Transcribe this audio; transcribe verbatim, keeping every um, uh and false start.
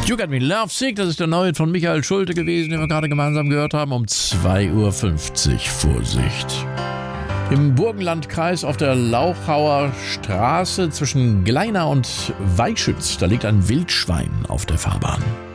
You Got Me Love Sick, das ist der neue von Michael Schulte gewesen, den wir gerade gemeinsam gehört haben, um zwei Uhr fünfzig. Vorsicht. Im Burgenlandkreis auf der Lauchauer Straße zwischen Gleina und Weichütz, da liegt ein Wildschwein auf der Fahrbahn.